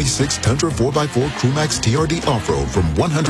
2026 Tundra 4x4 Crewmax TRD Off-Road from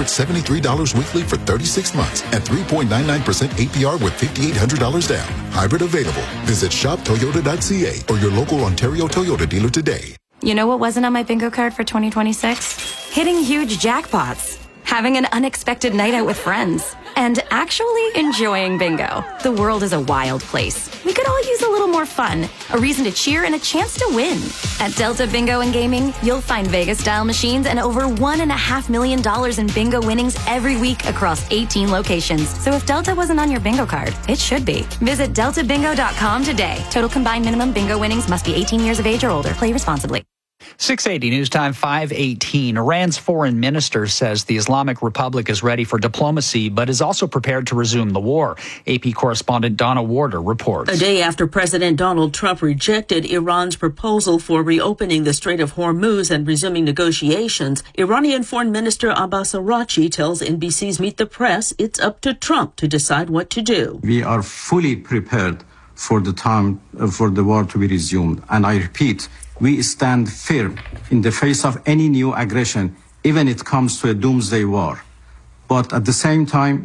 $173 weekly for 36 months and 3.99% APR with $5,800 down. Hybrid available. Visit shoptoyota.ca or your local Ontario Toyota dealer today. You know what wasn't on my bingo card for 2026? Hitting huge jackpots, having an unexpected night out with friends, and actually enjoying bingo. The world is a wild place. We could all use a little more fun, a reason to cheer, and a chance to win. At Delta Bingo and Gaming, you'll find Vegas-style machines and over $1.5 million in bingo winnings every week across 18 locations. So if Delta wasn't on your bingo card, it should be. Visit deltabingo.com today. Total combined minimum bingo winnings must be 18 years of age or older. Play responsibly. 680 News Time 5:18. Iran's foreign minister says the Islamic Republic is ready for diplomacy, but is also prepared to resume the war. AP correspondent Donna Warder reports. A day after President Donald Trump rejected Iran's proposal for reopening the Strait of Hormuz and resuming negotiations, Iranian Foreign Minister Abbas Araghchi tells NBC's Meet the Press it's up to Trump to decide what to do. We are fully prepared for the time for the war to be resumed. And I repeat, we stand firm in the face of any new aggression, even if it comes to a doomsday war. But at the same time,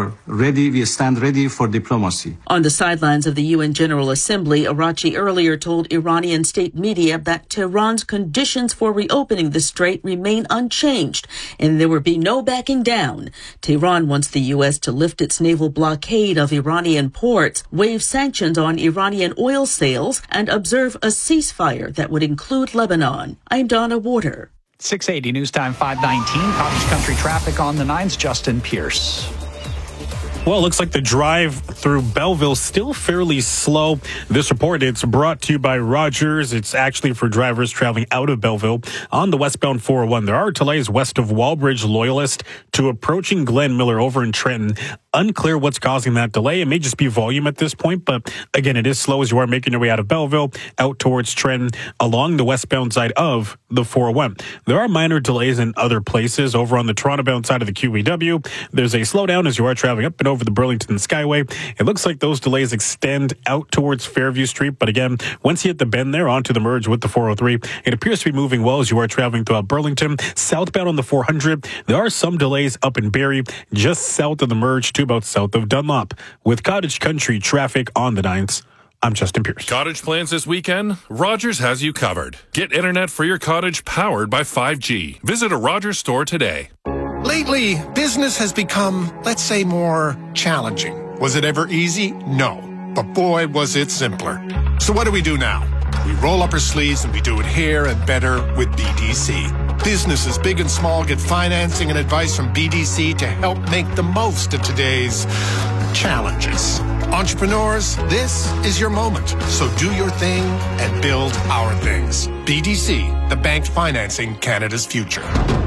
we stand ready for diplomacy. On the sidelines of the UN General Assembly, Araghchi earlier told Iranian state media that Tehran's conditions for reopening the strait remain unchanged, and there will be no backing down. Tehran wants the U.S. to lift its naval blockade of Iranian ports, waive sanctions on Iranian oil sales, and observe a ceasefire that would include Lebanon. I'm Donna Warder. 680 News Time 5:19. Cottage Country traffic on the 9s. Justin Pierce. Well, it looks like the drive through Belleville still fairly slow. This report, it's brought to you by Rogers. It's actually for drivers traveling out of Belleville on the westbound 401. There are delays west of Wallbridge Loyalist to approaching Glen Miller over in Trenton. Unclear what's causing that delay. It may just be volume at this point, but again, it is slow as you are making your way out of Belleville, out towards Trenton, along the westbound side of the 401. There are minor delays in other places. Over on the Toronto-bound side of the QEW, there's a slowdown as you are traveling up and over the Burlington Skyway. It looks like those delays extend out towards Fairview Street, but again, once you hit the bend there onto the merge with the 403, it appears to be moving well as you are traveling throughout Burlington. Southbound on the 400, there are some delays up in Barrie, just south of the merge to about south of Dunlop. With Cottage Country traffic on the 9s, I'm Justin Pierce. Cottage plans this weekend? Rogers has you covered. Get internet for your cottage powered by 5G. Visit a Rogers store today. Lately, business has become, let's say, more challenging. Was it ever easy? No. But boy, was it simpler. So what do we do now? We roll up our sleeves and we do it here and better with BDC. Businesses big and small get financing and advice from BDC to help make the most of today's challenges. Entrepreneurs, this is your moment. So do your thing and build our things. BDC, the bank financing Canada's future.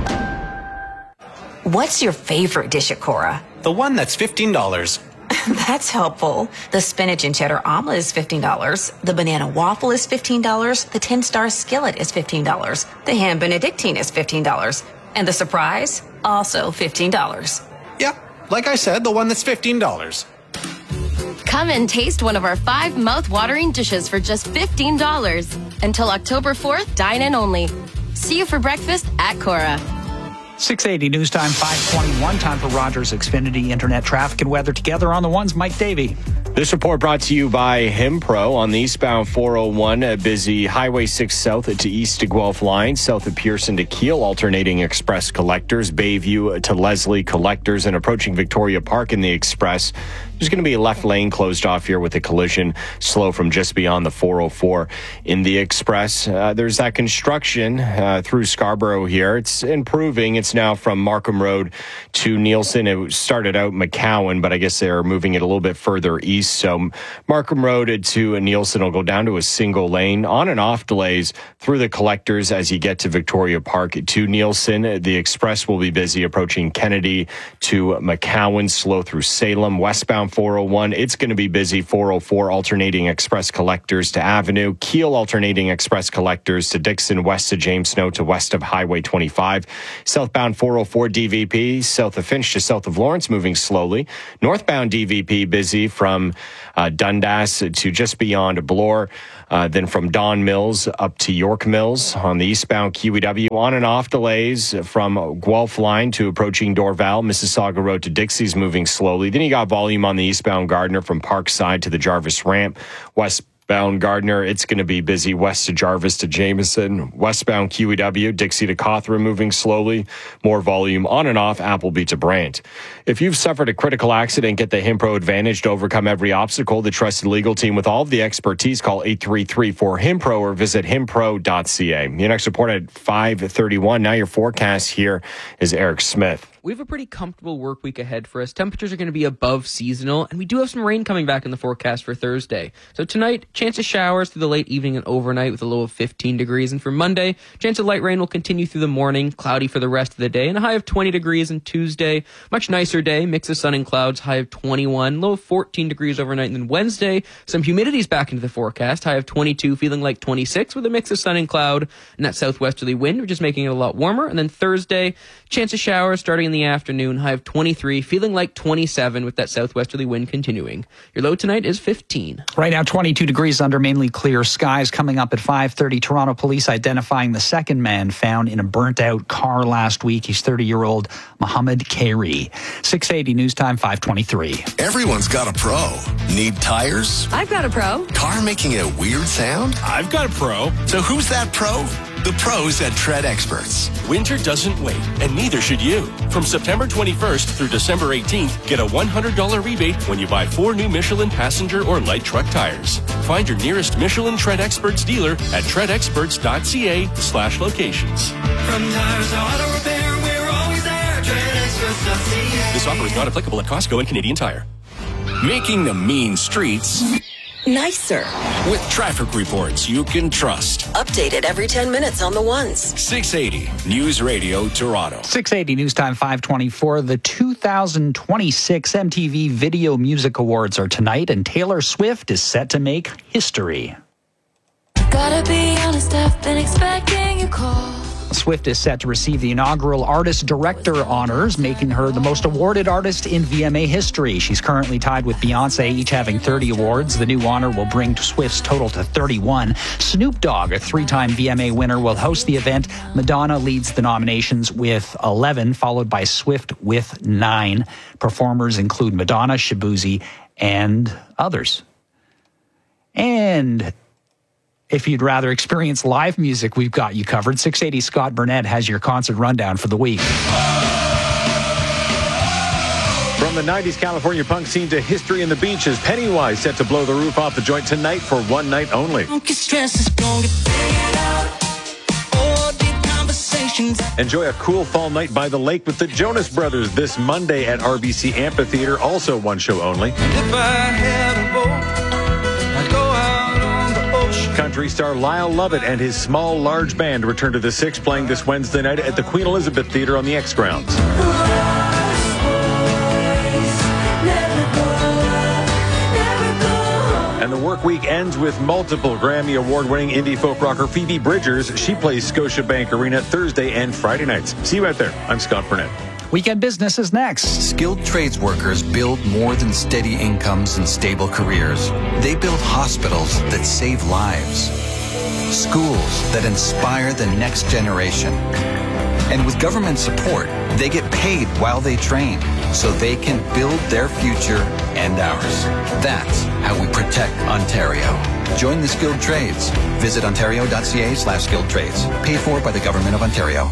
What's your favorite dish at Cora? The one that's $15. That's helpful. The spinach and cheddar omelet is $15. The banana waffle is $15. The 10-star skillet is $15. The ham benedictine is $15. And the surprise, also $15. Yeah, like I said, the one that's $15. Come and taste one of our 5 mouth-watering dishes for just $15. Until October 4th, dine in only. See you for breakfast at Cora. 680 News Time 5:21. Time for Rogers Xfinity Internet traffic and weather together on the 1s. Mike Davey. This report brought to you by Himpro on the eastbound 401, a busy Highway 6 south to east to Guelph line, south of Pearson to Kiel, alternating express collectors, Bayview to Leslie collectors, and approaching Victoria Park in the express. There's going to be a left lane closed off here with a collision slow from just beyond the 404 in the express. There's that construction through Scarborough here. It's improving. It's now from Markham Road to Nielsen. It started out McCowan, but I guess they're moving it a little bit further east. So Markham Road to Nielsen will go down to a single lane. On and off delays through the collectors as you get to Victoria Park to Nielsen. The express will be busy approaching Kennedy to McCowan, slow through Salem. Westbound Westbound 401, it's going to be busy. 404 alternating express collectors to Avenue. Kiel alternating express collectors to Dixon, west of James Snow to west of Highway 25. Southbound 404 DVP, south of Finch to south of Lawrence, moving slowly. Northbound DVP busy from Dundas to just beyond Bloor. Then from Don Mills up to York Mills on the eastbound QEW. On and off delays from Guelph line to approaching Dorval. Mississauga Road to Dixie's moving slowly. Then you got volume on the eastbound Gardner from Parkside to the Jarvis Ramp. Westbound Gardner, it's going to be busy west to Jarvis to Jameson. Westbound QEW, Dixie to Cawthron moving slowly. More volume on and off Appleby to Brant. If you've suffered a critical accident, get the HimPro Advantage to overcome every obstacle. The trusted legal team with all of the expertise, call 833-4HIMPRO or visit himpro.ca. Your next report at 5:31. Now your forecast here is Eric Smith. We have a pretty comfortable work week ahead for us. Temperatures are going to be above seasonal, and we do have some rain coming back in the forecast for Thursday. So tonight, chance of showers through the late evening and overnight with a low of 15 degrees. And for Monday, chance of light rain will continue through the morning, cloudy for the rest of the day, and a high of 20 degrees. And Tuesday, much nicer day, mix of sun and clouds, high of 21, low of 14 degrees overnight. And then Wednesday, some humidity's back into the forecast, high of 22, feeling like 26 with a mix of sun and cloud and that southwesterly wind, which is making it a lot warmer. And then Thursday, chance of showers starting in the afternoon, high of 23, feeling like 27 with that southwesterly wind continuing. Your low tonight is 15. Right now, 22 degrees under mainly clear skies. Coming up at 5:30, Toronto police identifying the second man found in a burnt-out car last week. He's 30-year-old Mohammed Kairi. 680 News Time, 5:23. Everyone's got a pro. Need tires? I've got a pro. Car making a weird sound? I've got a pro. So who's that pro? The pros at Tread Experts. Winter doesn't wait, and neither should you. From September 21st through December 18th, get a $100 rebate when you buy 4 new Michelin passenger or light truck tires. Find your nearest Michelin Tread Experts dealer at treadexperts.ca/locations. From tires to auto repair, we're always there. TreadExperts.ca. This offer is not applicable at Costco and Canadian Tire. Making the mean streets nicer with traffic reports you can trust. Updated every 10 minutes on the ones. 680 News Radio Toronto. 680 News Time, 5:24. The 2026 MTV Video Music Awards are tonight, and Taylor Swift is set to make history. Gotta be honest, I've been expecting your call. Swift is set to receive the inaugural Artist-Director honors, making her the most awarded artist in VMA history. She's currently tied with Beyoncé, each having 30 awards. The new honor will bring Swift's total to 31. Snoop Dogg, a 3-time VMA winner, will host the event. Madonna leads the nominations with 11, followed by Swift with 9. Performers include Madonna, Shabuzi, and others. And if you'd rather experience live music, we've got you covered. 680 Scott Burnett has your concert rundown for the week. From the 90s California punk scene to history in the beaches, Pennywise set to blow the roof off the joint tonight for one night only. Enjoy a cool fall night by the lake with the Jonas Brothers this Monday at RBC Amphitheater, also one show only. If I had a boat, I'd go out on the ocean. Country star Lyle Lovett and his small, large band return to the Six, playing this Wednesday night at the Queen Elizabeth Theater on the X grounds. And the work week ends with multiple Grammy Award-winning indie folk rocker Phoebe Bridgers. She plays Scotiabank Arena Thursday and Friday nights. See you out there. I'm Scott Burnett. Weekend Business is next. Skilled trades workers build more than steady incomes and stable careers. They build hospitals that save lives, schools that inspire the next generation. And with government support, they get paid while they train so they can build their future and ours. That's how we protect Ontario. Join the skilled trades. Visit ontario.ca/skilled trades. Paid for by the Government of Ontario.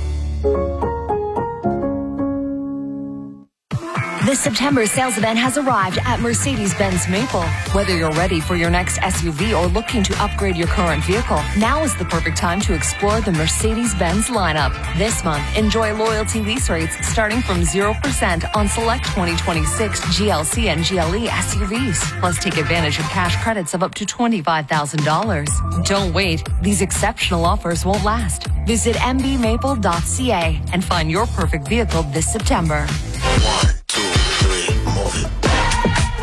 This September sales event has arrived at Mercedes-Benz Maple. Whether you're ready for your next SUV or looking to upgrade your current vehicle, now is the perfect time to explore the Mercedes-Benz lineup. This month, enjoy loyalty lease rates starting from 0% on select 2026 GLC and GLE SUVs. Plus, take advantage of cash credits of up to $25,000. Don't wait. These exceptional offers won't last. Visit mbmaple.ca and find your perfect vehicle this September.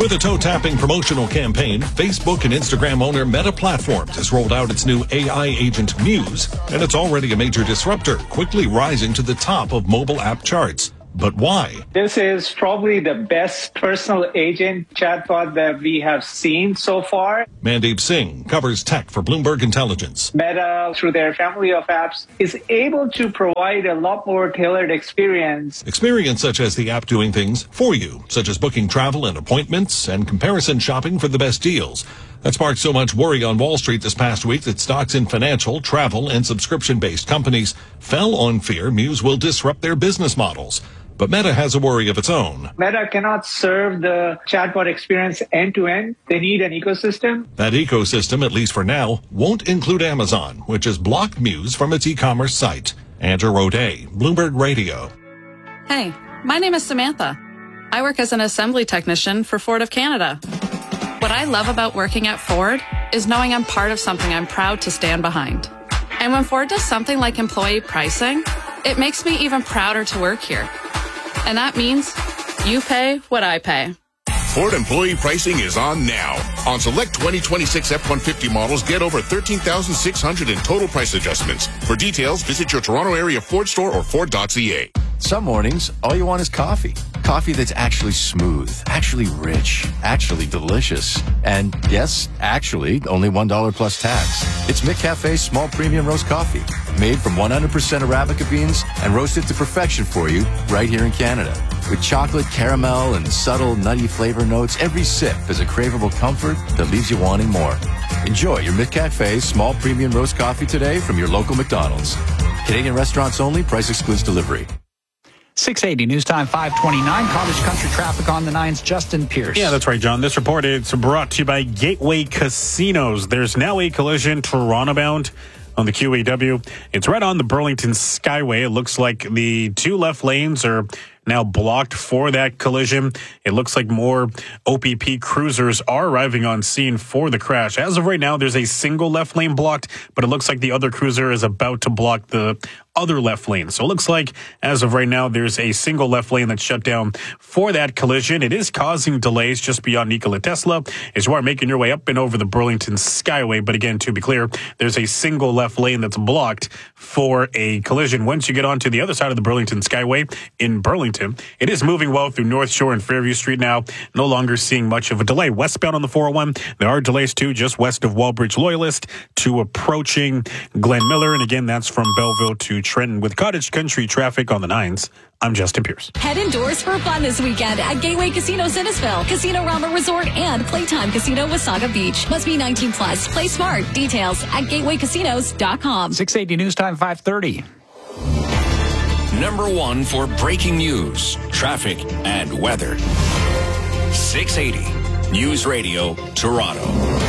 With a toe-tapping promotional campaign, Facebook and Instagram owner Meta Platforms has rolled out its new AI agent Muse, and it's already a major disruptor, quickly rising to the top of mobile app charts. But why? This is probably the best personal agent chatbot that we have seen so far. Mandeep Singh covers tech for Bloomberg Intelligence. Meta, through their family of apps, is able to provide a lot more tailored experience. Experience such as the app doing things for you, such as booking travel and appointments and comparison shopping for the best deals. That sparked so much worry on Wall Street this past week that stocks in financial, travel, and subscription-based companies fell on fear Muse will disrupt their business models. But Meta has a worry of its own. Meta cannot serve the chatbot experience end-to-end. They need an ecosystem. That ecosystem, at least for now, won't include Amazon, which has blocked Muse from its e-commerce site. Andrew O'Day, Bloomberg Radio. Hey, my name is Samantha. I work as an assembly technician for Ford of Canada. What I love about working at Ford is knowing I'm part of something I'm proud to stand behind. And when Ford does something like employee pricing, it makes me even prouder to work here. And that means you pay what I pay. Ford employee pricing is on now. On select 2026 F-150 models, get over $13,600 in total price adjustments. For details, visit your Toronto area Ford store or Ford.ca. Some mornings, all you want is coffee. Coffee that's actually smooth, actually rich, actually delicious. And yes, actually, only $1 plus tax. It's McCafe's small premium roast coffee, made from 100% Arabica beans and roasted to perfection for you right here in Canada. With chocolate, caramel, and subtle nutty flavor notes, every sip is a craveable comfort that leaves you wanting more. Enjoy your McCafe's small premium roast coffee today from your local McDonald's. Canadian restaurants only, price excludes delivery. 680 News Time 529. Cottage Country traffic on the 9's. Justin Pierce. Yeah, that's right, John. This report is brought to you by Gateway Casinos. There's now a collision Toronto bound on the QEW. It's right on the Burlington Skyway. It looks like the two left lanes are now blocked for that collision. It looks like more OPP cruisers are arriving on scene for the crash. As of right now, there's a single left lane blocked, but it looks like the other cruiser is about to block the other left lane. So it looks like, as of right now, there's a single left lane that's shut down for that collision. It is causing delays just beyond Nikola Tesla as you are making your way up and over the Burlington Skyway. But again, to be clear, there's a single left lane that's blocked for a collision. Once you get onto the other side of the Burlington Skyway in Burlington, it is moving well through North Shore and Fairview Street now. No longer seeing much of a delay. Westbound on the 401, there are delays too, just west of Wallbridge Loyalist to approaching Glen Miller. And again, that's from Belleville to Trenton. With Cottage Country traffic on the 9's, I'm Justin Pierce. Head indoors for fun this weekend at Gateway Casino Innisfil, Casino Rama Resort, and Playtime Casino Wasaga Beach. Must be 19 plus. Play smart. Details at gatewaycasinos.com. 680 News Time 530. Number one for breaking news, traffic, and weather. 680 News Radio, Toronto.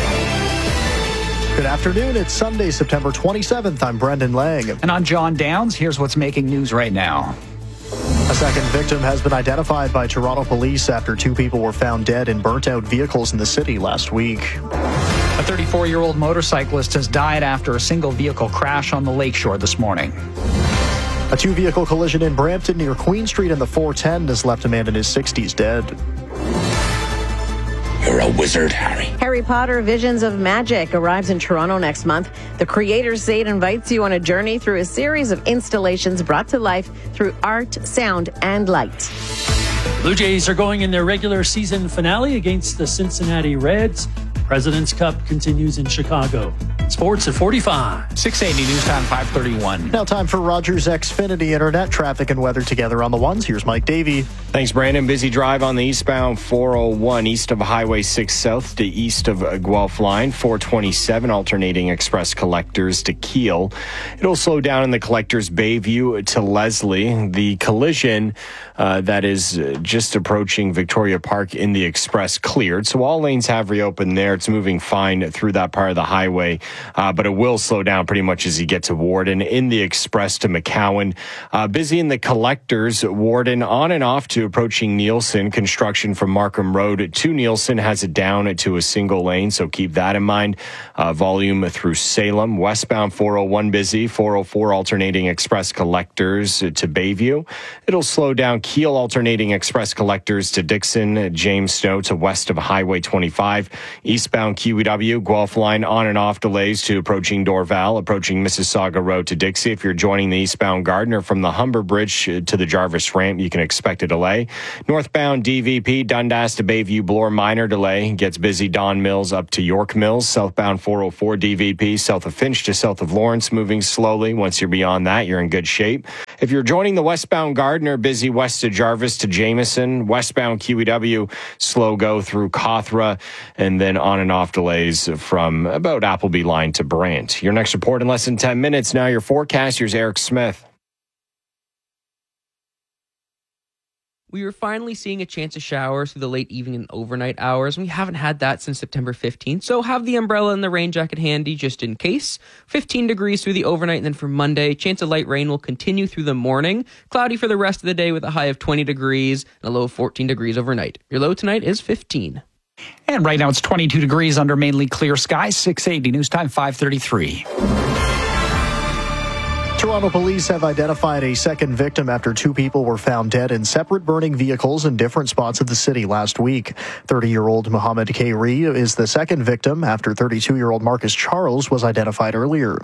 Good afternoon. It's Sunday, September 27th. I'm Brendan Lang. And I'm John Downs. Here's what's making news right now. A second victim has been identified by Toronto police after two people were found dead in burnt-out vehicles in the city last week. A 34-year-old motorcyclist has died after a single vehicle crash on the lakeshore this morning. A two-vehicle collision in Brampton near Queen Street and the 410 has left a man in his 60s dead. You're a wizard, Harry. Harry Potter Visions of Magic arrives in Toronto next month. The creators say it invites you on a journey through a series of installations brought to life through art, sound, and light. Blue Jays are going in their regular season finale against the Cincinnati Reds. President's Cup continues in Chicago. Sports at 45. 680 News Time 531. Now time for Rogers Xfinity Internet traffic and weather together on the ones. Here's Mike Davey. Thanks, Brandon. Busy drive on the eastbound 401 east of Highway 6 South to east of Guelph Line. 427 alternating express collectors to Kiel. It'll slow down in the collectors Bayview to Leslie. The collision that is just approaching Victoria Park in the express cleared. So all lanes have reopened there. It's moving fine through that part of the highway but it will slow down pretty much as you get to Warden. In the express to McCowan, busy in the collectors. Warden on and off to approaching Nielsen. Construction from Markham Road to Nielsen has it down to a single lane, so keep that in mind. Volume through Salem. Westbound 401 busy. 404 alternating express collectors to Bayview. It'll slow down Kiel alternating express collectors to Dixon. James Snow to west of Highway 25. Eastbound QEW, Guelph line on and off delays to approaching Dorval, approaching Mississauga Road to Dixie. If you're joining the eastbound Gardner from the Humber Bridge to the Jarvis ramp, you can expect a delay. Northbound DVP, Dundas to Bayview, Bloor minor delay. Gets busy Don Mills up to York Mills. Southbound 404 DVP, south of Finch to south of Lawrence, moving slowly. Once you're beyond that, you're in good shape. If you're joining the westbound Gardner, busy west of Jarvis to Jameson. Westbound QEW, slow go through Cothra, and then on and off delays from about Appleby line to Brant. Your next report in less than 10 minutes. Now your forecast. Here's Eric Smith. We were finally seeing a chance of showers through the late evening and overnight hours. We haven't had that since September 15th, so have the umbrella and the rain jacket handy just in case. 15 degrees through the overnight, and then for Monday, chance of light rain will continue through the morning. Cloudy for the rest of the day with a high of 20 degrees and a low of 14 degrees overnight. Your low tonight is 15. And right now it's 22 degrees under mainly clear skies. 680 news time, 5:33. Toronto police have identified a second victim after two people were found dead in separate burning vehicles in different spots of the city last week. 30-year-old Mohammed Khayri is the second victim after 32-year-old Marcus Charles was identified earlier.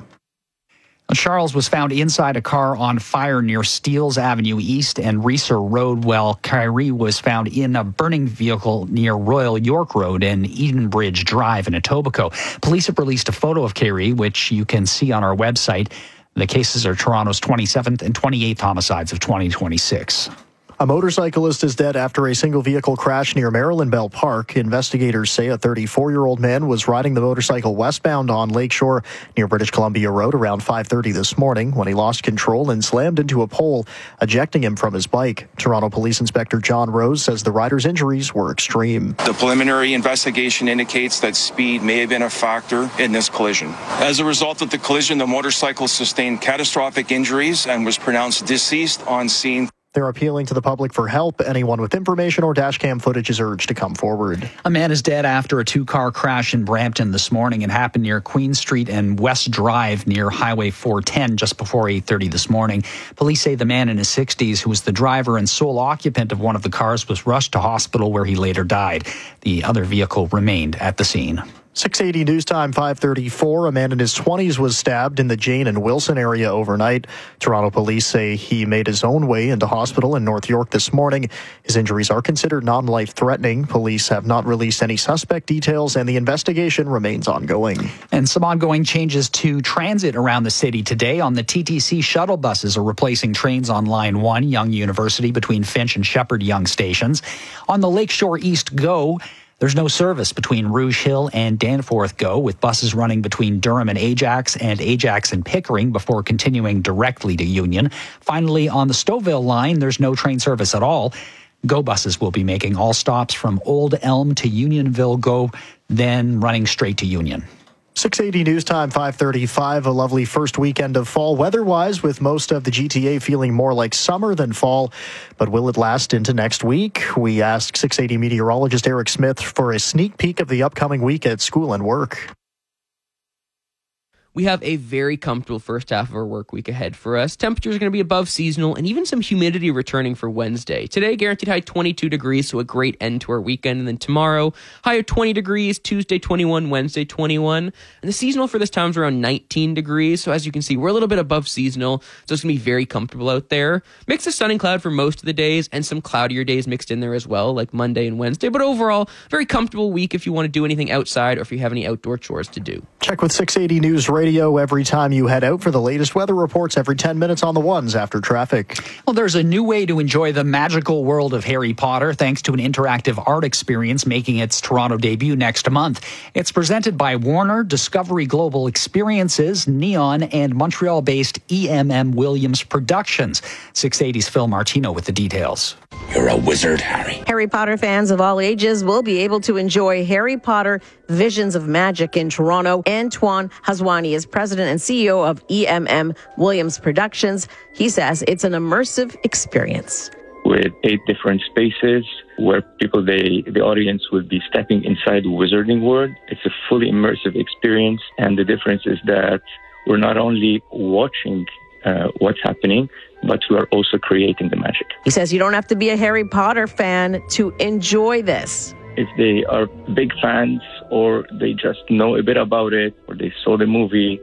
Charles was found inside a car on fire near Steeles Avenue East and Reeser Road, while Khayri was found in a burning vehicle near Royal York Road and Edenbridge Drive in Etobicoke. Police have released a photo of Khayri, which you can see on our website. The cases are Toronto's 27th and 28th homicides of 2026. A motorcyclist is dead after a single vehicle crash near Maryland Bell Park. Investigators say a 34-year-old man was riding the motorcycle westbound on Lakeshore near British Columbia Road around 5:30 this morning when he lost control and slammed into a pole, ejecting him from his bike. Toronto Police Inspector John Rose says the rider's injuries were extreme. The preliminary investigation indicates that speed may have been a factor in this collision. As a result of the collision, the motorcycle sustained catastrophic injuries and was pronounced deceased on scene. They're appealing to the public for help. Anyone with information or dashcam footage is urged to come forward. A man is dead after a two-car crash in Brampton this morning. It happened near Queen Street and West Drive near Highway 410 just before 8:30 this morning. Police say the man in his 60s, who was the driver and sole occupant of one of the cars, was rushed to hospital where he later died. The other vehicle remained at the scene. 680 news time, 5:34. A man in his 20s was stabbed in the Jane and Wilson area overnight. Toronto police say he made his own way into hospital in North York this morning. His injuries are considered non-life-threatening. Police have not released any suspect details, and the investigation remains ongoing. And some ongoing changes to transit around the city today. On the TTC shuttle buses are replacing trains on Line 1, Yonge University, between Finch and Shepherd Yonge stations. On the Lakeshore East GO, there's no service between Rouge Hill and Danforth GO, with buses running between Durham and Ajax and Pickering before continuing directly to Union. Finally, on the Stouffville line, there's no train service at all. GO buses will be making all stops from Old Elm to Unionville GO, then running straight to Union. 680 news time, 5:35. A lovely first weekend of fall weather-wise, with most of the GTA feeling more like summer than fall. But will it last into next week? We asked 680 meteorologist Eric Smith for a sneak peek of the upcoming week at school and work. We have a very comfortable first half of our work week ahead for us. Temperatures are going to be above seasonal and even some humidity returning for Wednesday. Today, guaranteed high 22 degrees, so a great end to our weekend. And then tomorrow, high of 20 degrees, Tuesday 21, Wednesday 21. And the seasonal for this time is around 19 degrees. So as you can see, we're a little bit above seasonal. So it's going to be very comfortable out there. Mix of sun and cloud for most of the days and some cloudier days mixed in there as well, like Monday and Wednesday. But overall, very comfortable week if you want to do anything outside or if you have any outdoor chores to do. Check with 680 News Radio every time you head out for the latest weather reports every 10 minutes on the ones after traffic. Well, there's a new way to enjoy the magical world of Harry Potter thanks to an interactive art experience making its Toronto debut next month. It's presented by Warner, Discovery Global Experiences, Neon, and Montreal-based EMM Williams Productions. 680's Phil Martino with the details. You're a wizard, Harry. Harry Potter fans of all ages will be able to enjoy Harry Potter Visions of Magic in Toronto. Antoine Hazwani is president and CEO of EMM Williams Productions. He says it's an immersive experience. With 8 different spaces where the audience will be stepping inside the wizarding world. It's a fully immersive experience. And the difference is that we're not only watching what's happening, but we are also creating the magic. He says you don't have to be a Harry Potter fan to enjoy this. If they are big fans or they just know a bit about it or they saw the movie,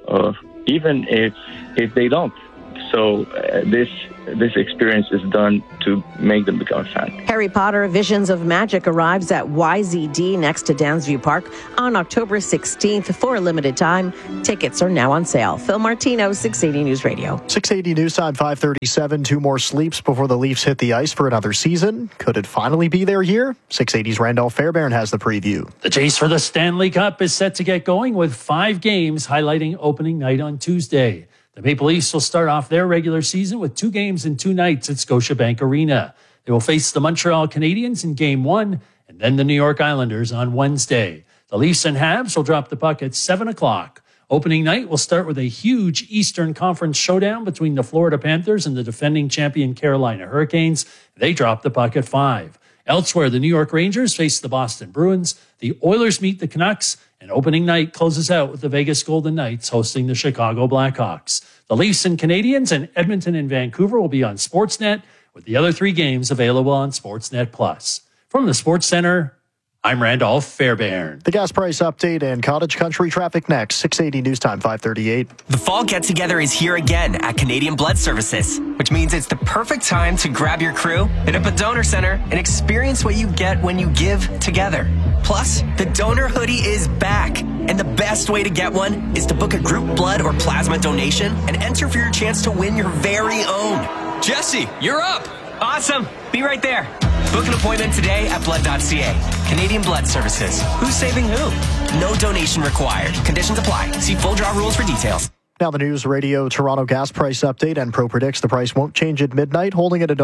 even if they don't. So this experience is done to make them become a fan. Harry Potter Visions of Magic arrives at YZD next to Downsview Park on October 16th for a limited time. Tickets are now on sale. Phil Martino, 680 News Radio. 680 News Time, 5:37. 2 more sleeps before the Leafs hit the ice for another season. Could it finally be their year? 680's Randolph Fairbairn has the preview. The chase for the Stanley Cup is set to get going with 5 games highlighting opening night on Tuesday. The Maple Leafs will start off their regular season with 2 games and 2 nights at Scotiabank Arena. They will face the Montreal Canadiens in Game 1 and then the New York Islanders on Wednesday. The Leafs and Habs will drop the puck at 7 o'clock. Opening night will start with a huge Eastern Conference showdown between the Florida Panthers and the defending champion Carolina Hurricanes. They drop the puck at 5. Elsewhere, the New York Rangers face the Boston Bruins. The Oilers meet the Canucks. And opening night closes out with the Vegas Golden Knights hosting the Chicago Blackhawks. The Leafs and Canadiens and Edmonton and Vancouver will be on Sportsnet, with the other 3 games available on Sportsnet Plus. From the Sports Center, I'm Randolph Fairbairn. The gas price update and cottage country traffic next. 680 News Time, 5:38. The fall get-together is here again at Canadian Blood Services, which means it's the perfect time to grab your crew, hit up a donor center, and experience what you get when you give together. Plus, the donor hoodie is back. And the best way to get one is to book a group blood or plasma donation and enter for your chance to win your very own. Jesse, you're up. Awesome. Be right there. Book an appointment today at blood.ca. Canadian Blood Services. Who's saving who? No donation required. Conditions apply. See full draw rules for details. Now the News Radio Toronto gas price update. Enpro predicts the price won't change at midnight, holding at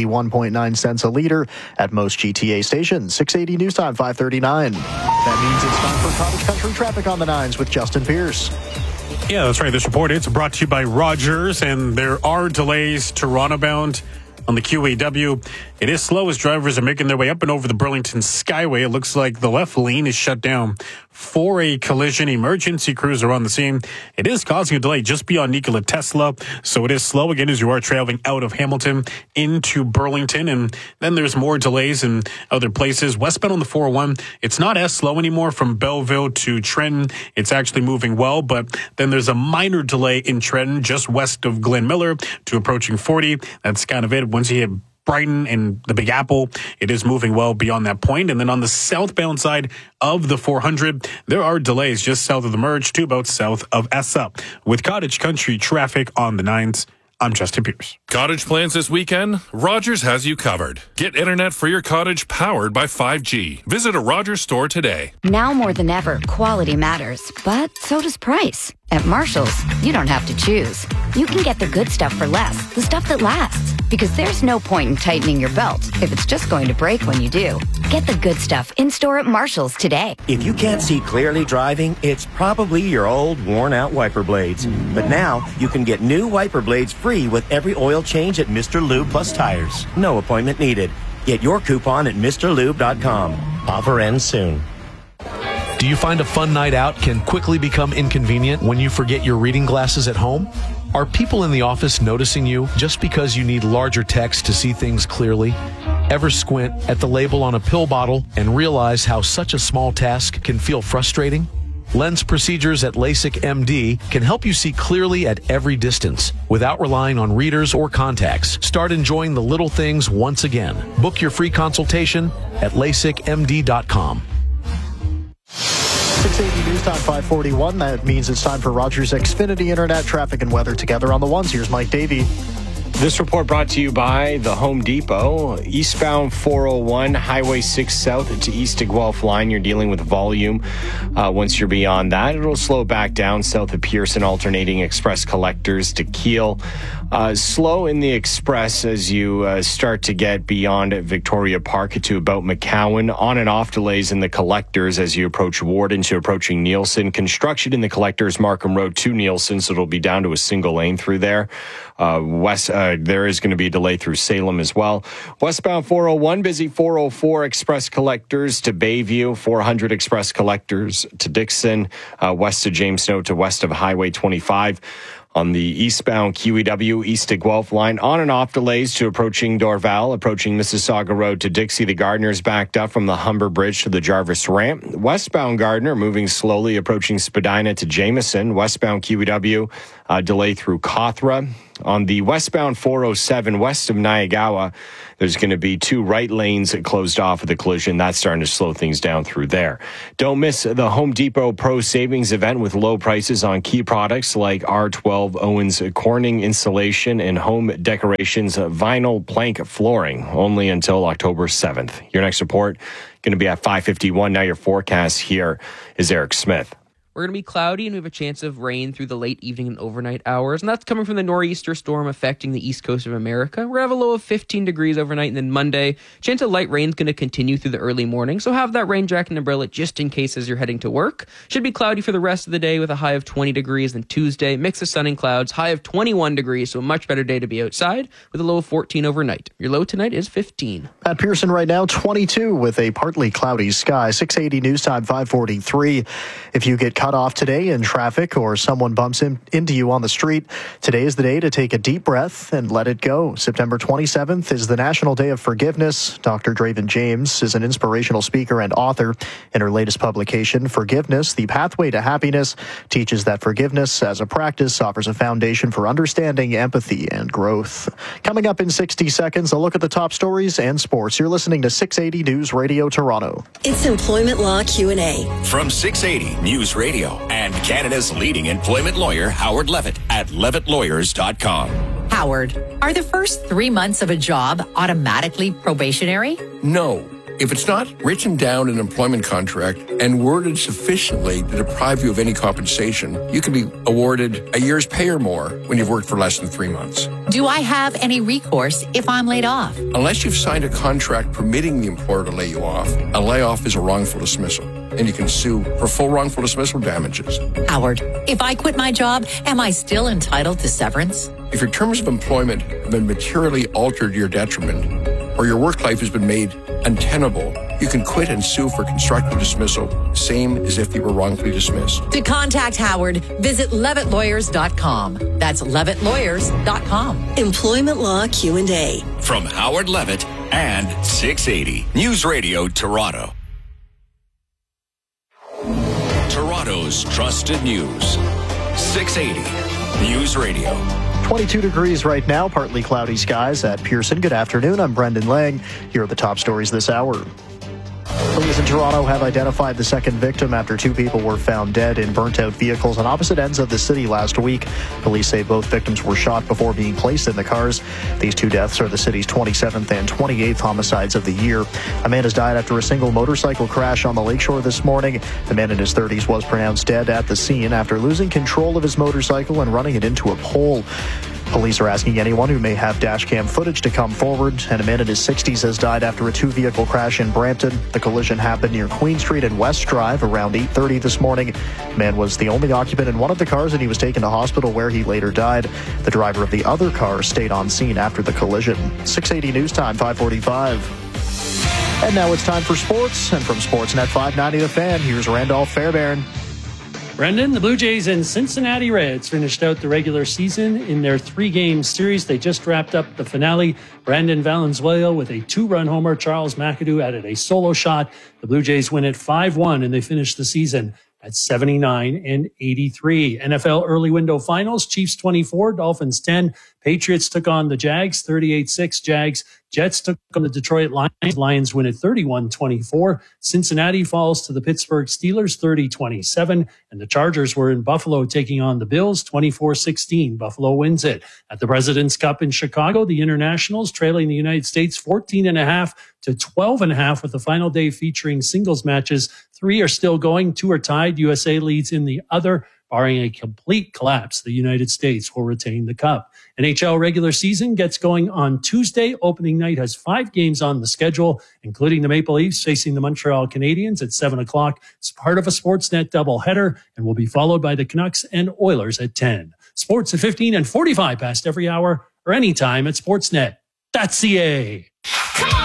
$1.81.9 a liter at most GTA stations. 680 News Time, 5:39. That means it's time for cottage country traffic on the 9s with Justin Pierce. Yeah, that's right. This report is brought to you by Rogers, and there are delays Toronto bound on the QAW. It is slow as drivers are making their way up and over the Burlington Skyway. It looks like the left lane is shut down for a collision. Emergency crews are on the scene. It is causing a delay just beyond Nikola Tesla, so it is slow again as you are traveling out of Hamilton into Burlington. And then there's more delays in other places. Westbound on the 401, it's not as slow anymore from Belleville to Trenton. It's actually moving well, but then there's a minor delay in Trenton just west of Glen Miller to approaching 40. That's kind of it. Once you hit Brighton and the Big Apple, it is moving well beyond that point. And then on the southbound side of the 400, there are delays just south of the Merge to about south of Essa. With cottage country traffic on the 9s, I'm Justin Pierce. Cottage plans this weekend? Rogers has you covered. Get internet for your cottage powered by 5G. Visit a Rogers store today. Now more than ever, quality matters, but so does price. At Marshall's, you don't have to choose. You can get the good stuff for less, the stuff that lasts. Because there's no point in tightening your belt if it's just going to break when you do. Get the good stuff in-store at Marshall's today. If you can't see clearly driving, it's probably your old worn-out wiper blades. But now, you can get new wiper blades free with every oil change at Mr. Lube Plus Tires. No appointment needed. Get your coupon at MrLube.com. Offer ends soon. Do you find a fun night out can quickly become inconvenient when you forget your reading glasses at home? Are people in the office noticing you just because you need larger text to see things clearly? Ever squint at the label on a pill bottle and realize how such a small task can feel frustrating? Lens procedures at LASIK MD can help you see clearly at every distance without relying on readers or contacts. Start enjoying the little things once again. Book your free consultation at LASIKMD.com. 680 News Time, 5:41. That means it's time for Rogers Xfinity Internet traffic and weather together on the 1s. Here's Mike Davey. This report brought to you by the Home Depot. Eastbound 401, Highway 6 South to East to Guelph line. You're dealing with volume. Once you're beyond that, it'll slow back down south of Pearson, alternating express collectors to Kiel. Slow in the Express as you start to get beyond Victoria Park to about McCowan. On and off delays in the Collectors as you approach Warden to approaching Nielsen. Construction in the Collectors, Markham Road to Nielsen, so it'll be down to a single lane through there. There is going to be a delay through Salem as well. Westbound 401, busy 404 Express Collectors to Bayview, 400 Express Collectors to Dixon, west of James Snow to west of Highway 25. On the eastbound QEW east to Guelph line, on and off delays to approaching Dorval, approaching Mississauga Road to Dixie. The Gardner's backed up from the Humber Bridge to the Jarvis Ramp. Westbound Gardner moving slowly, approaching Spadina to Jameson. Westbound QEW delay through Cothra. On the westbound 407 west of Nyagawa, there's going to be 2 right lanes closed off of the collision. That's starting to slow things down through there. Don't miss the Home Depot Pro Savings event with low prices on key products like R12 Owens Corning insulation and home decorations vinyl plank flooring, only until October 7th. Your next report going to be at 5:51. Now your forecast here is Eric Smith. We're going to be cloudy and we have a chance of rain through the late evening and overnight hours. And that's coming from the nor'easter storm affecting the east coast of America. We're going to have a low of 15 degrees overnight. And then Monday, chance of light rain is going to continue through the early morning. So have that rain jacket and umbrella just in case as you're heading to work. Should be cloudy for the rest of the day with a high of 20 degrees. Then Tuesday, mix of sun and clouds, high of 21 degrees. So a much better day to be outside with a low of 14 overnight. Your low tonight is 15. At Pearson right now, 22 with a partly cloudy sky. 680 news time, 543. If you get cut off today in traffic or someone bumps into you on the street, today is the day to take a deep breath and let it go. September 27th is the National Day of Forgiveness. Dr. Draven James is an inspirational speaker and author. In her latest publication, Forgiveness, The Pathway to Happiness, teaches that forgiveness as a practice offers a foundation for understanding, empathy, and growth. Coming up in 60 seconds, a look at the top stories and sports. You're listening to 680 News Radio Toronto. It's Employment Law Q&A. From 680 News Radio and Canada's leading employment lawyer, Howard Levitt, at levittlawyers.com. Howard, are the first 3 months of a job automatically probationary? No. If it's not written down in an employment contract and worded sufficiently to deprive you of any compensation, you can be awarded a year's pay or more when you've worked for less than 3 months. Do I have any recourse if I'm laid off? Unless you've signed a contract permitting the employer to lay you off, a layoff is a wrongful dismissal, and you can sue for full wrongful dismissal damages. Howard, if I quit my job, am I still entitled to severance? If your terms of employment have been materially altered to your detriment, or your work life has been made untenable, you can quit and sue for constructive dismissal, same as if you were wrongfully dismissed. To contact Howard, visit levittlawyers.com. That's levittlawyers.com. Employment Law Q&A. From Howard Levitt and 680 News Radio Toronto. Toronto's trusted news. 680 News Radio. 22 degrees right now, partly cloudy skies at Pearson. Good afternoon. I'm Brendan Lang. Here are the top stories this hour. Police in Toronto have identified the second victim after 2 people were found dead in burnt-out vehicles on opposite ends of the city last week. Police say both victims were shot before being placed in the cars. These 2 deaths are the city's 27th and 28th homicides of the year. A man has died after a single motorcycle crash on the lakeshore this morning. The man in his 30s was pronounced dead at the scene after losing control of his motorcycle and running it into a pole. Police are asking anyone who may have dashcam footage to come forward. And a man in his 60s has died after a 2-vehicle crash in Brampton. The collision happened near Queen Street and West Drive around 8:30 this morning. The man was the only occupant in one of the cars, and he was taken to hospital where he later died. The driver of the other car stayed on scene after the collision. 680 News Time, 545. And now it's time for sports. And from Sportsnet 590 The Fan, here's Randolph Fairbairn. Brendan, the Blue Jays and Cincinnati Reds finished out the regular season in their 3-game series. They just wrapped up the finale. Brandon Valenzuela with a 2-run homer. Charles McAdoo added a solo shot. The Blue Jays win it 5-1, and they finished the season at 79-83. NFL early window finals, Chiefs 24, Dolphins 10. Patriots took on the Jags, 38-6 Jags. Jets took on the Detroit Lions. Lions win at 31-24. Cincinnati falls to the Pittsburgh Steelers, 30-27. And the Chargers were in Buffalo taking on the Bills, 24-16. Buffalo wins it. At the President's Cup in Chicago, the Internationals trailing the United States 14.5 to 12.5 with the final day featuring singles matches. 3 are still going, 2 are tied. USA leads in the other. Barring a complete collapse, the United States will retain the cup. NHL regular season gets going on Tuesday. Opening night has 5 games on the schedule, including the Maple Leafs facing the Montreal Canadiens at 7 o'clock. It's part of a Sportsnet doubleheader and will be followed by the Canucks and Oilers at 10. Sports at 15 and 45 past every hour or anytime at sportsnet.ca.